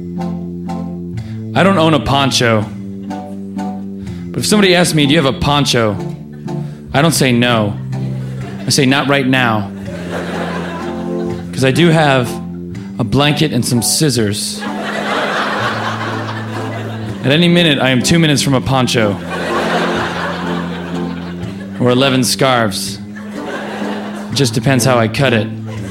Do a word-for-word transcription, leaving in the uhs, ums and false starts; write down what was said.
I don't own a poncho. But if somebody asks me, do you have a poncho? I don't say no. I say not right now. Because I do have a blanket and some scissors. At any minute, I am two minutes from a poncho. Or eleven scarves. It just depends how I cut it.